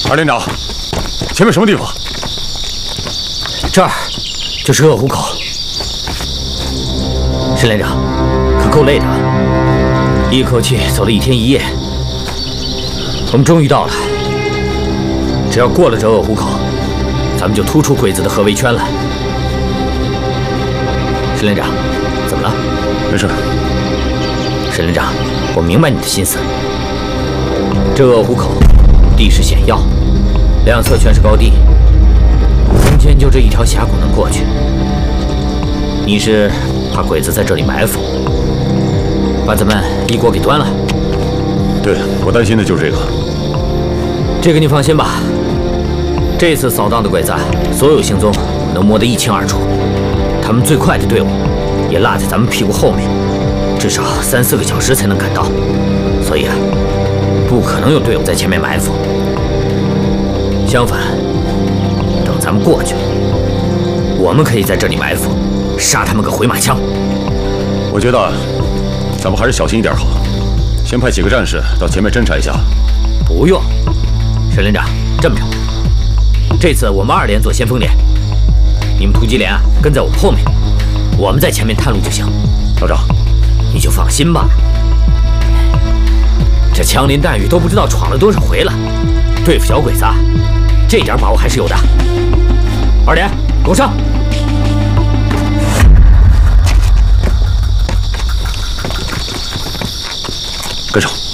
二连长，前面什么地方？ 这儿就是鄂湖口。沈连长，可够累的啊！一口气走了1天1夜，我们终于到了。只要过了这鄂湖口，咱们就突出鬼子的合围圈了。沈连长，怎么了？ 没事。 沈连长，我明白你的心思。这鄂湖口地势险要，两侧全是高地，中间就这一条峡谷能过去。你是怕鬼子在这里埋伏，把咱们一锅给端了？ 对，我担心的就是这个。 这个你放心吧，这次扫荡的鬼子所有行踪我们都摸得一清二楚，他们最快的队伍也落在咱们屁股后面，至少3、4个小时才能赶到，所以啊，不可能有队伍在前面埋伏。相反，等咱们过去了，我们可以在这里埋伏，杀他们个回马枪。 我觉得咱们还是小心一点好，先派几个战士到前面侦察一下。 不用，沈连长，这么着，这次我们2连做先锋连，你们突击连啊跟在我们后面，我们在前面探路就行。 老张， 你就放心吧，这枪林弹雨都不知道闯了多少回了，对付小鬼子啊，这点把握还是有的。2连，给我上！ 跟上。